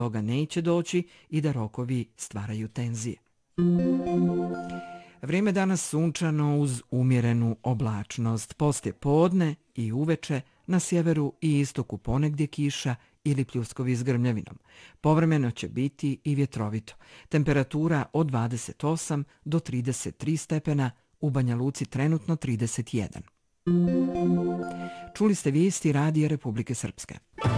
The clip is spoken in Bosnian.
toga neće doći i da rokovi stvaraju tenzije. Vrijeme danas sunčano uz umjerenu oblačnost. Poslije podne i uveče na sjeveru i istoku ponegdje kiša ili pljuskovi s grmljavinom. Povremeno će biti i vjetrovito. Temperatura od 28 do 33 stepena, u Banja Luci trenutno 31. Čuli ste vijesti Radija Republike Srpske.